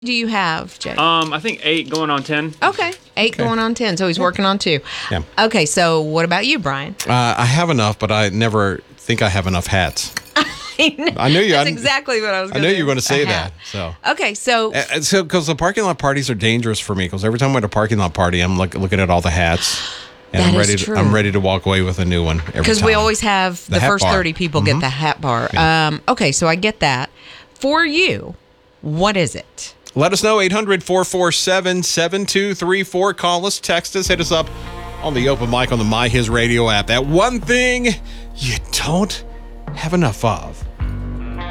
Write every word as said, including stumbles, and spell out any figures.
do you have, Jake? Um, I think eight going on ten. Okay. Eight Okay. going on ten. So he's working on two. Yeah. Okay. So what about you, Brian? Uh, I have enough, but I never think I have enough hats. I knew you. That's I, exactly what I was I going to knew you were going to say A that. hat. So. Okay. So, Uh, So, because the parking lot parties are dangerous for me, because every time I'm at a parking lot party, I'm look, looking at all the hats, and That I'm is ready. To, true. I'm ready to walk away with a new one every time. because we always have the, The hat first bar. thirty people get the hat bar. Yeah. Um, okay. So I get that. For you, what is it? Let us know, eight hundred, four four seven, seven two three four. Call us, text us, hit us up on the open mic on the My His Radio app. That one thing you don't have enough of.